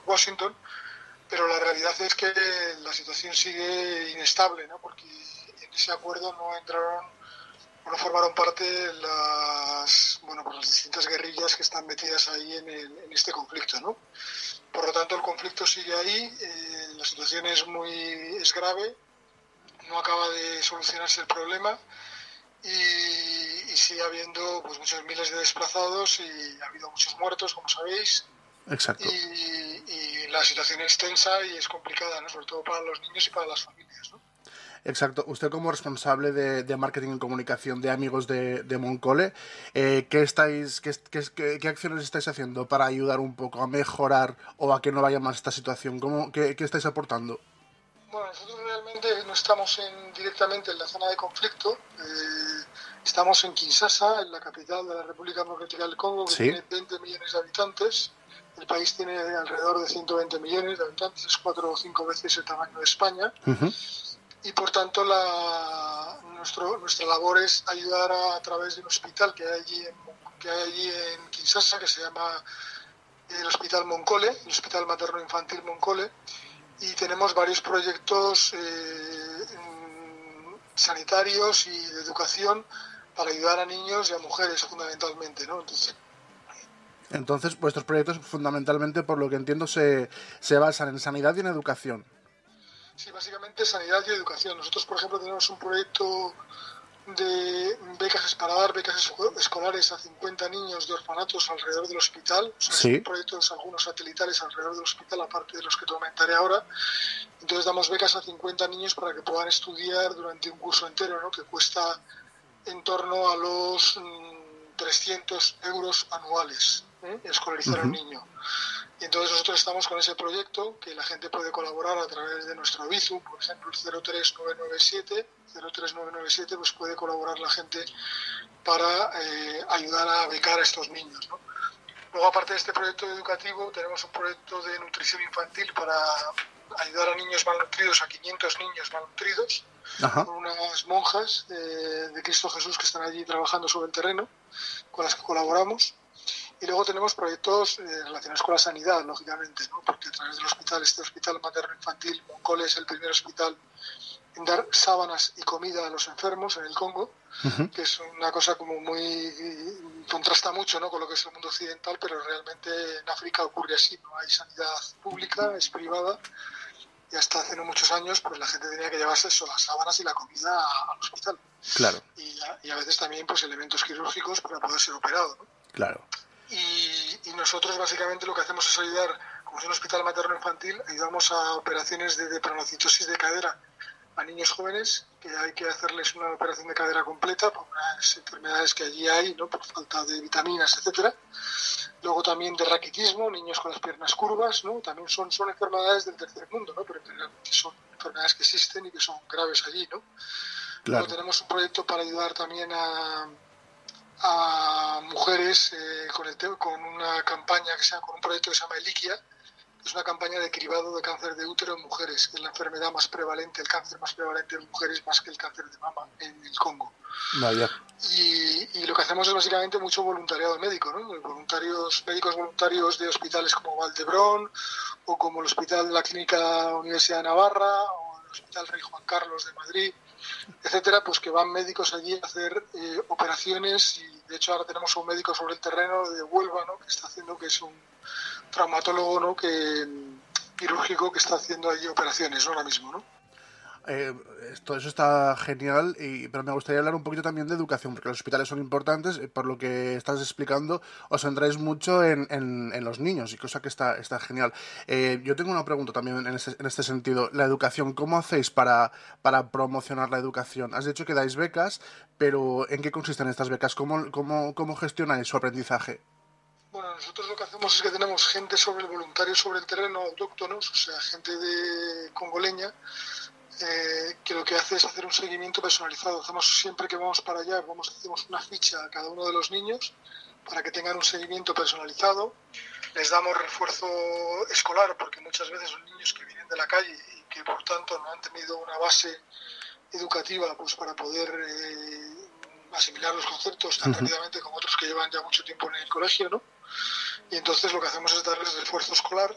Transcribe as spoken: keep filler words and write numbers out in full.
Washington, pero la realidad es que la situación sigue inestable, ¿no? Porque en ese acuerdo no entraron o no formaron parte las, bueno, pues las distintas guerrillas que están metidas ahí en, el, en este conflicto, ¿no? Por lo tanto, el conflicto sigue ahí, eh, la situación es muy es grave, no acaba de solucionarse el problema y, y sigue habiendo pues muchos miles de desplazados y ha habido muchos muertos, como sabéis. Exacto. Y, y la situación es tensa y es complicada, ¿no? Sobre todo para los niños y para las familias, ¿no? Exacto. Usted como responsable de, de marketing y comunicación de Amigos de, de Moncole, eh, ¿qué, estáis, qué, qué, ¿qué acciones estáis haciendo para ayudar un poco a mejorar o a que no vaya más esta situación? ¿Cómo, qué, qué estáis aportando? Bueno, nosotros realmente no estamos en, directamente en la zona de conflicto. Eh, estamos en Kinshasa, en la capital de la República Democrática del Congo, que ¿Sí? tiene veinte millones de habitantes. El país tiene alrededor de ciento veinte millones de habitantes, es cuatro o cinco veces el tamaño de España. Uh-huh. Y por tanto la, nuestro, nuestra labor es ayudar a, a través de un hospital que hay allí en, que hay allí en Kinshasa, que se llama el Hospital Moncole, el Hospital Materno Infantil Moncole, y tenemos varios proyectos eh, sanitarios y de educación para ayudar a niños y a mujeres fundamentalmente, ¿no? Entonces, Entonces, vuestros proyectos fundamentalmente, por lo que entiendo, se, se basan en sanidad y en educación. Sí, básicamente sanidad y educación. Nosotros, por ejemplo, tenemos un proyecto de becas para dar becas escolares a cincuenta niños de orfanatos alrededor del hospital. O sea, Sí. son proyectos algunos satelitales alrededor del hospital, aparte de los que te comentaré ahora. Entonces damos becas a cincuenta niños para que puedan estudiar durante un curso entero, ¿no? Que cuesta en torno a los mmm, trescientos euros anuales, ¿eh? Escolarizar uh-huh. a un niño. Y entonces nosotros estamos con ese proyecto que la gente puede colaborar a través de nuestro Bizum, por ejemplo, el cero tres nueve nueve siete, cero tres nueve nueve siete, pues puede colaborar la gente para eh, ayudar a becar a estos niños, ¿no? Luego, aparte de este proyecto educativo, tenemos un proyecto de nutrición infantil para ayudar a niños malnutridos, a quinientos niños malnutridos, Ajá. con unas monjas eh, de Cristo Jesús que están allí trabajando sobre el terreno, con las que colaboramos. Y luego tenemos proyectos eh, relacionados con la sanidad, lógicamente, ¿no? Porque a través del hospital, este hospital materno infantil, Moncole es el primer hospital en dar sábanas y comida a los enfermos en el Congo, uh-huh. que es una cosa como muy... contrasta mucho, ¿no? Con lo que es el mundo occidental, pero realmente en África ocurre así, no hay sanidad pública, es privada, y hasta hace no muchos años pues la gente tenía que llevarse eso, las sábanas y la comida al hospital. Claro. Y a, y a veces también pues elementos quirúrgicos para poder ser operado, ¿no? Claro. Y, y nosotros básicamente lo que hacemos es ayudar, como es un hospital materno infantil, ayudamos a operaciones de depronocitosis de cadera a niños jóvenes, que hay que hacerles una operación de cadera completa por unas enfermedades que allí hay, ¿no? Por falta de vitaminas, etcétera. Luego también de raquitismo, niños con las piernas curvas, ¿no? También son, son enfermedades del tercer mundo, ¿no? Pero realmente son enfermedades que existen y que son graves allí, ¿no? Claro. Luego tenemos un proyecto para ayudar también a a mujeres eh, con, el con una campaña que se llama, con un proyecto que se llama Eliquia, que es una campaña de cribado de cáncer de útero en mujeres, que es la enfermedad más prevalente, el cáncer más prevalente en mujeres más que el cáncer de mama en el Congo. Vaya. Y, y lo que hacemos es básicamente mucho voluntariado médico, ¿no? Voluntarios, médicos voluntarios de hospitales como Valdebrón o como el Hospital de la Clínica Universidad de Navarra o el Hospital Rey Juan Carlos de Madrid, etcétera, pues que van médicos allí a hacer eh, operaciones, y de hecho ahora tenemos un médico sobre el terreno de Huelva, ¿no? Que está haciendo, que es un traumatólogo, ¿no? Que quirúrgico, que está haciendo allí operaciones, ¿no? Ahora mismo, ¿no? Eh, esto, eso está genial, y, pero me gustaría hablar un poquito también de educación, porque los hospitales son importantes. Por lo que estás explicando, os centráis mucho en, en, en los niños, y cosa que está, está genial. Eh, yo tengo una pregunta también en este, en este sentido. La educación, ¿cómo hacéis para, para promocionar la educación? Has dicho que dais becas, pero ¿en qué consisten estas becas? ¿Cómo, cómo, cómo gestionáis su aprendizaje? Bueno, nosotros lo que hacemos es que tenemos gente sobre el voluntario sobre el terreno, autóctonos, o sea, gente de congoleña, Eh, que lo que hace es hacer un seguimiento personalizado. Hacemos siempre que vamos para allá, vamos, hacemos una ficha a cada uno de los niños para que tengan un seguimiento personalizado. Les damos refuerzo escolar, porque muchas veces son niños que vienen de la calle y que por tanto no han tenido una base educativa pues para poder eh, asimilar los conceptos tan rápidamente como otros que llevan ya mucho tiempo en el colegio, ¿no? Y entonces lo que hacemos es darles refuerzo escolar